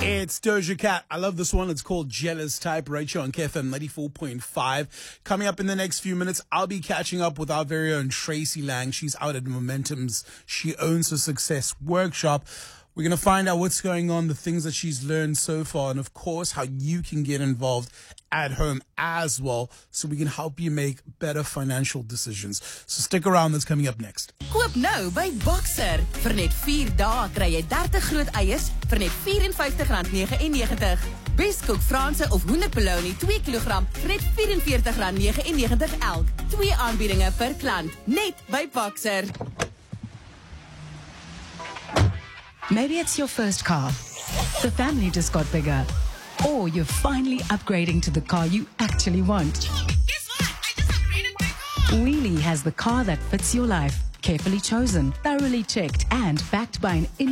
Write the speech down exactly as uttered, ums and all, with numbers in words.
It's Doja Cat. I love this one. It's called Jealous Type, right here on K F M ninety-four point five. Coming up in the next few minutes, I'll be catching up with our very own Tracy Lang. She's out at Momentum's She Owns Her Success workshop. We're going to find out what's going on, the things that she's learned so far, and of course, how you can get involved at home as well, so we can help you make better financial decisions. So stick around, that's coming up next. Koop nou by Boxer. Vir net vier dae kry jy dertig groot eiers vir net vyf en vyftig rand negenennegentig. Beskoek Franse of hoenderpolony twee kilogram vir net vyf en veertig rand negenennegentig elk. Twee aanbiedinge per klant, net by Boxer. Maybe it's your first car. The family just got bigger. Or you're finally upgrading to the car you actually want. Guess what? I just upgraded my car. Wheelie has the car that fits your life. Carefully chosen, thoroughly checked, and backed by an